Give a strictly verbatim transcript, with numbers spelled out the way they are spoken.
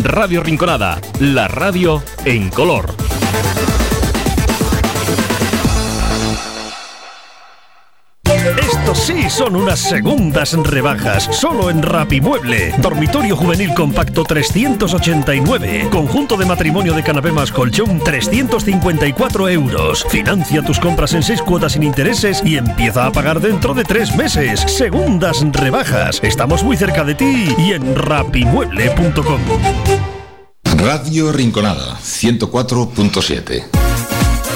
Radio Rinconada, la radio en color. Estos sí son unas segundas rebajas, solo en Rapimueble. Dormitorio juvenil compacto trescientos ochenta y nueve. Conjunto de matrimonio de canapé más colchón trescientos cincuenta y cuatro euros. Financia tus compras en seis cuotas sin intereses y empieza a pagar dentro de tres meses. Segundas rebajas. Estamos muy cerca de ti y en rapimueble punto com. Radio Rinconada ciento cuatro punto siete.